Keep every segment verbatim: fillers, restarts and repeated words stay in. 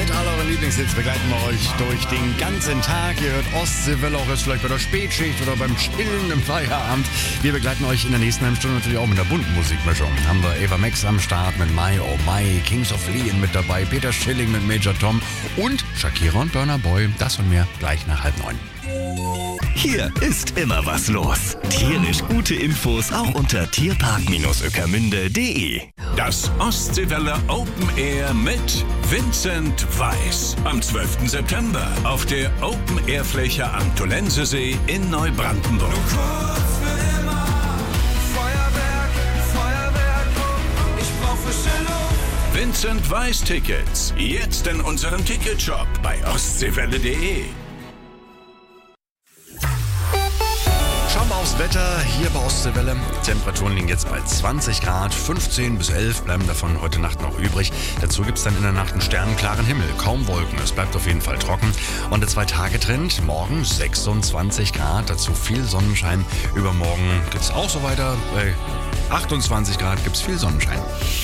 Mit all euren Lieblingshits begleiten wir euch durch den ganzen Tag. Ihr hört Ostseewelle auch jetzt vielleicht bei der Spätschicht oder beim Chillen im Feierabend. Wir begleiten euch in der nächsten halben Stunde natürlich auch mit einer bunten Musikmischung. Haben wir Eva Max am Start mit My Oh My, Kings of Leon mit dabei, Peter Schilling mit Major Tom und Shakira und Burna Boy. Das und mehr gleich nach halb neun. Hier ist immer was los. Tierisch gute Infos auch unter tierpark Bindestrich öckermünde punkt de. Das Ostseewelle Open Air mit Vincent Weiss. Am zwölften September auf der Open Air Fläche am Tollensesee in Neubrandenburg. Nur kurz für immer. Feuerwerk, Feuerwerk, ich brauch frische Luft. Vincent Weiss Tickets. Jetzt in unserem Ticketshop bei ostseewelle punkt de. Schauen wir aufs Wetter hier bei Ostseewelle. Temperaturen liegen jetzt bei zwanzig Grad, fünfzehn bis elf bleiben davon heute Nacht noch übrig. Dazu gibt es dann in der Nacht einen sternenklaren Himmel, kaum Wolken. Es bleibt auf jeden Fall trocken. Und der Zwei-Tage-Trend, morgen sechsundzwanzig Grad, dazu viel Sonnenschein. Übermorgen geht es auch so weiter, bei achtundzwanzig Grad gibt es viel Sonnenschein.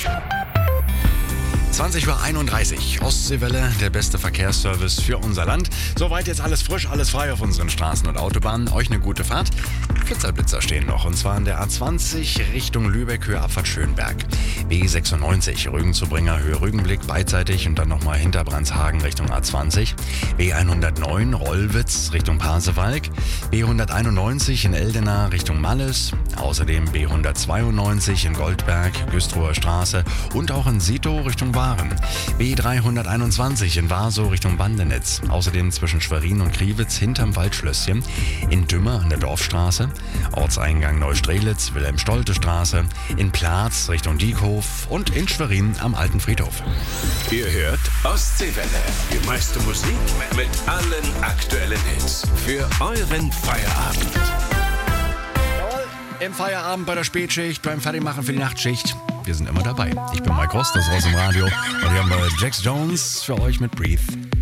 zwanzig Uhr einunddreißig, Ostseewelle, der beste Verkehrsservice für unser Land. Soweit jetzt alles frisch, alles frei auf unseren Straßen und Autobahnen. Euch eine gute Fahrt. Blitzerblitzer stehen noch, und zwar an der A zwanzig Richtung Lübeck, Höhe Abfahrt Schönberg. B sechsundneunzig, Rügen-zu-Bringer, Höhe Rügenblick, beidseitig und dann nochmal hinter Brandshagen Richtung A zwanzig. B hundertneun, Rollwitz Richtung Pasewalk. B hunderteinundneunzig in Eldena Richtung Malles. Außerdem B hundertzweiundneunzig in Goldberg, Güstrower Straße und auch in Sito Richtung Waren. B dreihunderteinundzwanzig in Warsow Richtung Bandenitz. Außerdem zwischen Schwerin und Kriwitz hinterm Waldschlösschen. In Dümmer an der Dorfstraße. Ortseingang Neustrelitz, Wilhelm-Stolte-Straße. In Platz Richtung Diekhof und in Schwerin am Alten Friedhof. Ihr hört Ostseewelle. Die meiste Musik mit allen aktuellen Hits. Für euren Feierabend. Jawohl, im Feierabend bei der Spätschicht, beim Fertigmachen für die Nachtschicht. Wir sind immer dabei. Ich bin Mike Rost, das ist aus dem Radio. Und hier haben wir Jax Jones für euch mit Breathe.